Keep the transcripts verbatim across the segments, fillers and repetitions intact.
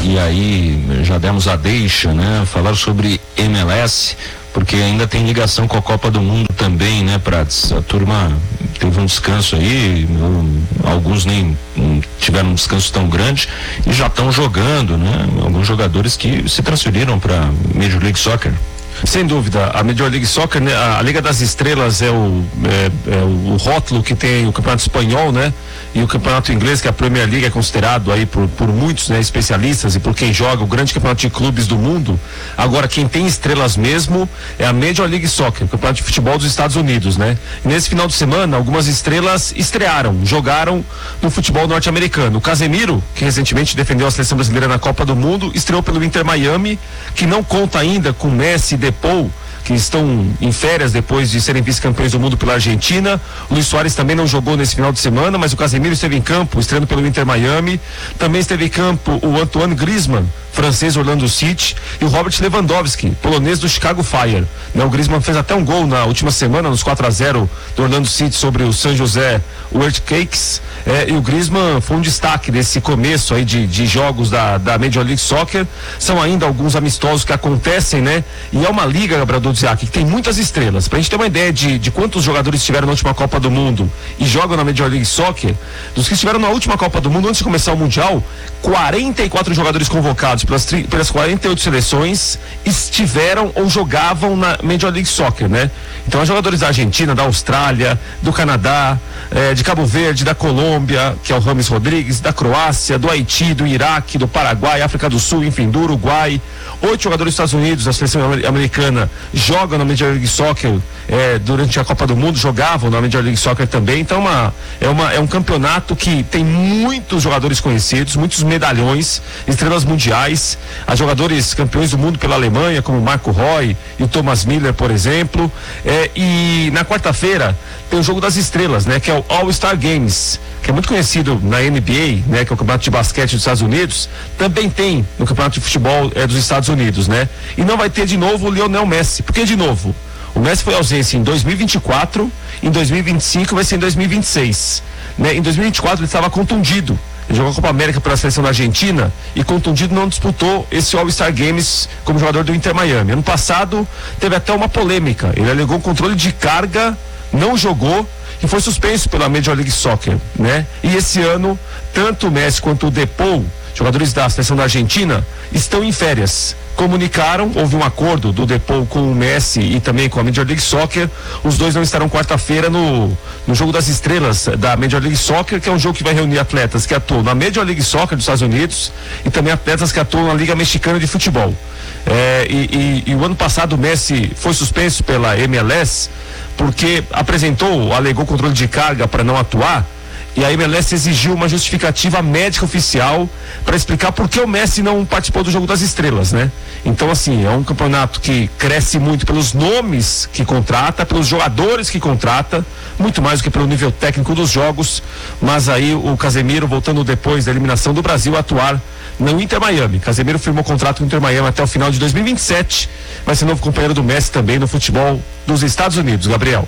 e aí já demos a deixa, né? Falar sobre M L S, porque ainda tem ligação com a Copa do Mundo também, né, Prats? A turma teve um descanso aí, um, alguns nem um, tiveram um descanso tão grande e já estão jogando, né? Alguns jogadores que se transferiram para Major League Soccer. Sem dúvida, a Major League Soccer, né, a Liga das Estrelas é o, é, é o rótulo que tem o Campeonato Espanhol, né? E o Campeonato Inglês, que é a Premier League, é considerado aí por, por muitos, né, especialistas e por quem joga o grande campeonato de clubes do mundo. Agora, quem tem estrelas mesmo é a Major League Soccer, o campeonato de futebol dos Estados Unidos, né? E nesse final de semana, algumas estrelas estrearam, jogaram no futebol norte-americano. O Casemiro, que recentemente defendeu a seleção brasileira na Copa do Mundo, estreou pelo Inter Miami, que não conta ainda com Messi e Depou, que estão em férias depois de serem vice-campeões do mundo pela Argentina. O Luis Suárez também não jogou nesse final de semana, mas o Casemiro esteve em campo, estreando pelo Inter Miami. Também esteve em campo o Antoine Griezmann, francês, Orlando City, e o Robert Lewandowski, polonês do Chicago Fire. Né, o Griezmann fez até um gol na última semana, nos quatro a zero do Orlando City sobre o San José Earthquakes. É, e o Griezmann foi um destaque desse começo aí de, de jogos da, da Major League Soccer. São ainda alguns amistosos que acontecem, né? E é uma liga, Gabriel Dudziak, que tem muitas estrelas. Pra gente ter uma ideia de, de quantos jogadores estiveram na última Copa do Mundo e jogam na Major League Soccer, dos que estiveram na última Copa do Mundo, antes de começar o Mundial, quarenta e quatro jogadores convocados pelas, pelas quarenta e oito seleções estiveram ou jogavam na Major League Soccer, né? Então, há jogadores da Argentina, da Austrália, do Canadá, eh, de Cabo Verde, da Colômbia, que é o Rames Rodrigues, da Croácia, do Haiti, do Iraque, do Paraguai, África do Sul, enfim, do Uruguai. Oito jogadores dos Estados Unidos, da seleção americana, jogam na Major League Soccer eh, durante a Copa do Mundo, jogavam na Major League Soccer também. Então, uma, é, uma, é um campeonato que tem muitos jogadores conhecidos, muitos medalhões, estrelas mundiais. Há jogadores campeões do mundo pela Alemanha, como o Marco Roy e o Thomas Miller, por exemplo. É, e na quarta-feira tem o Jogo das Estrelas, né? Que é o All-Star Games, que é muito conhecido na N B A, né? Que é o campeonato de basquete dos Estados Unidos. Também tem no campeonato de futebol é, dos Estados Unidos, né? E não vai ter de novo o Lionel Messi. Por que de novo? O Messi foi ausência em dois mil e vinte e quatro, em dois mil e vinte e cinco vai ser em dois mil e vinte e seis. Né? Em dois mil e vinte e quatro ele estava contundido. Ele jogou a Copa América pela seleção da Argentina e, contundido, não disputou esse All-Star Games como jogador do Inter Miami. Ano passado teve até uma polêmica. Ele alegou controle de carga, não jogou e foi suspenso pela Major League Soccer, né? E esse ano, tanto o Messi quanto o Depou, jogadores da seleção da Argentina, estão em férias. Comunicaram, houve um acordo do Depou com o Messi e também com a Major League Soccer. Os dois não estarão quarta-feira no, no Jogo das Estrelas da Major League Soccer, que é um jogo que vai reunir atletas que atuam na Major League Soccer dos Estados Unidos e também atletas que atuam na Liga Mexicana de Futebol. É, e, e, e o ano passado o Messi foi suspenso pela M L S porque apresentou, alegou controle de carga para não atuar. E a M L S exigiu uma justificativa médica oficial para explicar por que o Messi não participou do Jogo das Estrelas, né? Então, assim, é um campeonato que cresce muito pelos nomes que contrata, pelos jogadores que contrata, muito mais do que pelo nível técnico dos jogos. Mas aí o Casemiro, voltando depois da eliminação do Brasil, a atuar no Inter Miami. Casemiro firmou contrato com o Inter Miami até o final de dois mil e vinte e sete. Vai ser novo companheiro do Messi também no futebol dos Estados Unidos, Gabriel.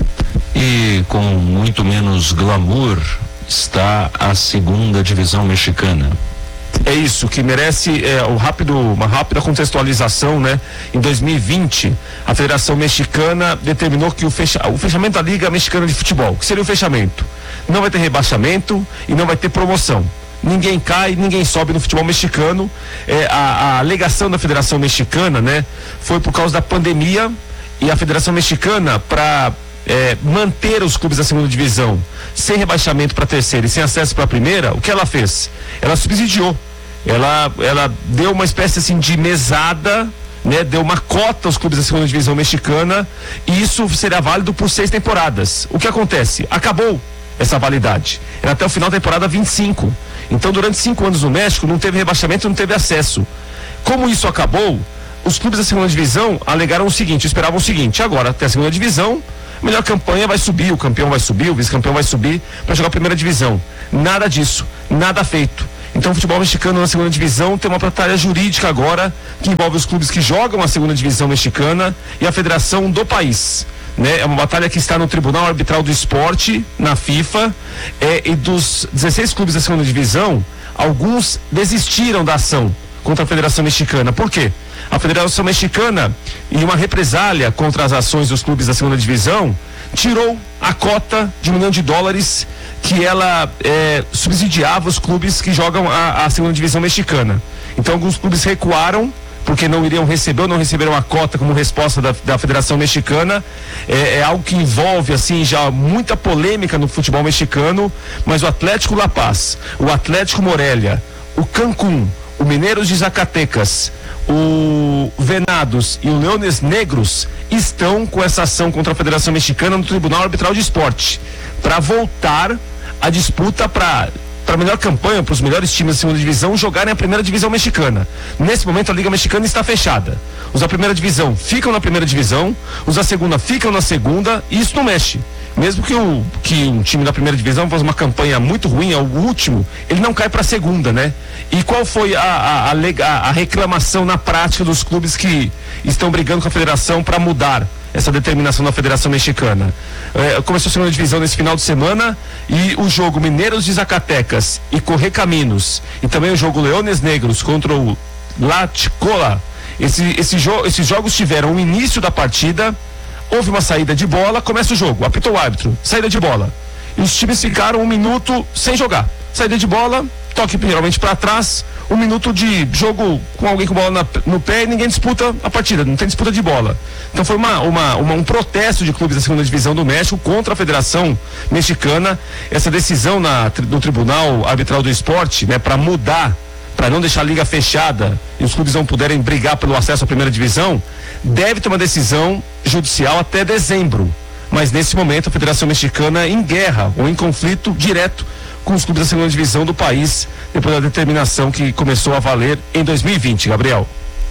E com muito menos glamour está a segunda divisão mexicana. É isso, que merece é, o rápido, uma rápida contextualização, né? Em dois mil e vinte, a Federação Mexicana determinou que o, fecha, o fechamento da Liga Mexicana de Futebol, que seria o fechamento, não vai ter rebaixamento e não vai ter promoção. Ninguém cai, ninguém sobe no futebol mexicano. É, a, a alegação da Federação Mexicana, né, foi por causa da pandemia, e a Federação Mexicana, para É, manter os clubes da segunda divisão sem rebaixamento para a terceira e sem acesso para a primeira, o que ela fez? Ela subsidiou, ela, ela deu uma espécie assim de mesada, né? Deu uma cota aos clubes da segunda divisão mexicana, e isso será válido por seis temporadas. O que acontece? Acabou essa validade, era até o final da temporada vinte e cinco. Então, durante cinco anos no México não teve rebaixamento, não teve acesso. Como isso acabou, os clubes da segunda divisão alegaram o seguinte, esperavam o seguinte: agora até a segunda divisão, a melhor campanha vai subir, o campeão vai subir, o vice-campeão vai subir para jogar a primeira divisão. Nada disso, nada feito. Então o futebol mexicano na segunda divisão tem uma batalha jurídica agora que envolve os clubes que jogam a segunda divisão mexicana e a federação do país. Né? É uma batalha que está no Tribunal Arbitral do Esporte, na FIFA, é, e dos dezesseis clubes da segunda divisão, alguns desistiram da ação contra a Federação Mexicana. Por quê? A Federação Mexicana, em uma represália contra as ações dos clubes da segunda divisão, tirou a cota de um milhão de dólares que ela é, subsidiava os clubes que jogam a, a segunda divisão mexicana. Então alguns clubes recuaram porque não iriam receber ou não receberam a cota como resposta da, da Federação Mexicana. É, é algo que envolve assim já muita polêmica no futebol mexicano, mas o Atlético La Paz, o Atlético Morelia, o Cancún, o Mineiros de Zacatecas, o Venados e o Leones Negros estão com essa ação contra a Federação Mexicana no Tribunal Arbitral de Esporte para voltar a disputa para para a melhor campanha, para os melhores times da segunda divisão jogarem a primeira divisão mexicana. Nesse momento a Liga Mexicana está fechada. Os da primeira divisão ficam na primeira divisão, os da segunda ficam na segunda, e isso não mexe. Mesmo que, o, que um time da primeira divisão faz uma campanha muito ruim, é o último, ele não cai para a segunda, né? E qual foi a, a, a, a reclamação na prática dos clubes que estão brigando com a federação para mudar essa determinação da Federação Mexicana? É, começou a segunda divisão nesse final de semana e o jogo Mineiros de Zacatecas e Correcaminos e também o jogo Leones Negros contra o La Chicola, esse, esse jo- esses jogos tiveram o início da partida, houve uma saída de bola, começa o jogo, apitou o árbitro, saída de bola, e os times ficaram um minuto sem jogar, saída de bola, toque geralmente para trás, um minuto de jogo com alguém com bola na, no pé e ninguém disputa a partida, não tem disputa de bola. Então foi uma, uma, uma, um protesto de clubes da segunda divisão do México contra a Federação Mexicana. Essa decisão na, no Tribunal Arbitral do Esporte, né, para mudar, para não deixar a liga fechada e os clubes não puderem brigar pelo acesso à primeira divisão, deve ter uma decisão judicial até dezembro. Mas nesse momento a Federação Mexicana em guerra ou em conflito direto com os clubes da segunda divisão do país, depois da determinação que começou a valer em dois mil e vinte, Gabriel.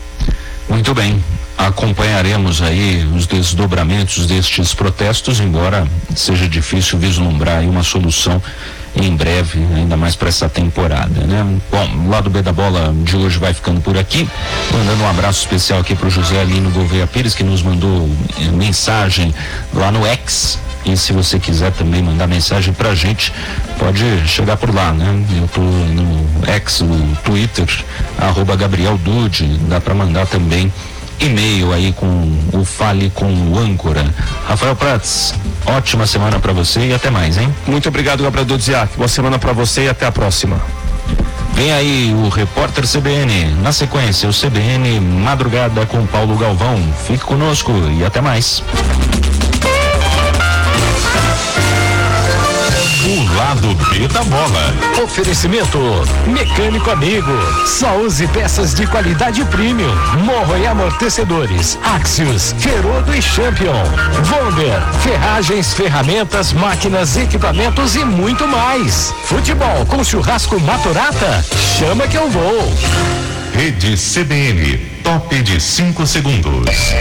Muito bem, acompanharemos aí os desdobramentos destes protestos, embora seja difícil vislumbrar aí uma solução em breve, ainda mais para essa temporada, né? Bom, o lado B da bola de hoje vai ficando por aqui, mandando um abraço especial aqui para o José Alino Gouveia Pires, que nos mandou eh, mensagem lá no X. E se você quiser também mandar mensagem pra gente, pode chegar por lá, né? Eu tô no X, o Twitter, arroba Gabriel Dude, dá pra mandar também e-mail aí com o Fale com o Âncora. Rafael Prats, ótima semana pra você e até mais, hein? Muito obrigado, Gabriel Dudziak. Boa semana pra você e até a próxima. Vem aí o Repórter C B N. Na sequência, o C B N Madrugada com Paulo Galvão. Fique conosco e até mais. O lado B da bola. Oferecimento Mecânico Amigo. Só use peças de qualidade premium. Morro e amortecedores. Axios, Ferodo e Champion. Vonder, ferragens, ferramentas, máquinas, equipamentos e muito mais. Futebol com churrasco Maturata? Chama que eu vou. Rede C B N, top de cinco segundos.